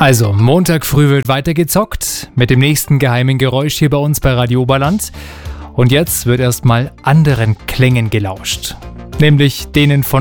Also, Montag früh wird weitergezockt mit dem nächsten geheimen Geräusch hier bei uns bei Radio Oberland. Und jetzt wird erstmal anderen Klängen gelauscht. Nämlich denen von